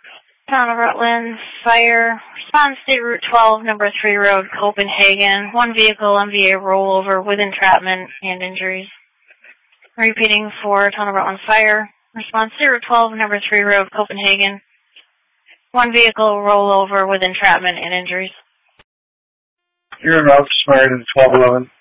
Town of Rutland, fire. Response State Route 12, number 3 road, Copenhagen. One vehicle, MVA rollover with entrapment and injuries. Repeating for Town of Rutland, fire. Response State Route 12, number 3 road, Copenhagen. One vehicle rollover with entrapment and injuries. You're about expired in 1211.